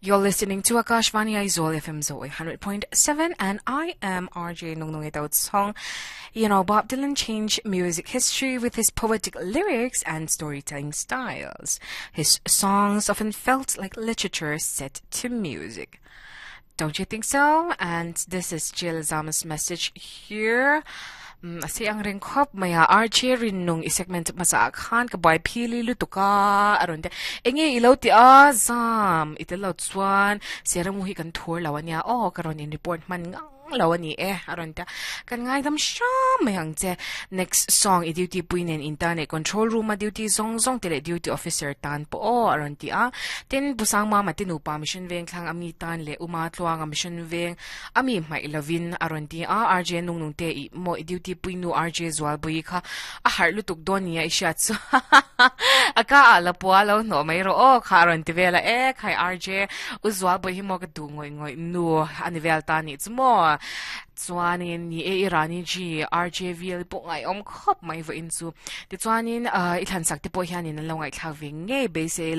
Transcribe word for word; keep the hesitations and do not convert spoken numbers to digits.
You're listening to Akashvani Aizol F M Zoe one hundred point seven, and I am R J Nongnong Itaut Song. You know, Bob Dylan changed music history with his poetic lyrics and storytelling styles. His songs often felt like literature set to music. Don't you think so? And this is Jill Zama's message here. Mm, Asi ang ringkop maya R J rin nung isegment masaakhan kabay pili lutuka aron de engi ilaw ti azam itilaw tswan sira muhi kan tour lawan niya oh karon in report man ngang lawan ni eh aron ta kan ngay dam siya mayang je next song i duty puinen internet control room ma duty zong zong tele duty officer tan po oh aron ti ah tin busang mama tinupa mission veng klang ami tan le umatluang mission veng ami mai ilavin aron ti ah R J nung nung te i mo i duty puinu R J zwal bui ka a har lutuk don niya ishat so aka ala po alaw no may ro oh karon ti vela eh kay R J uzwal bui himo ka dungoy ngoy no anivel tani it's mo Zwanin ni e irani ji R J V po ngay om kop may vo insu. Di zwanin ilan sakti po yan in lang ay kaving ngay base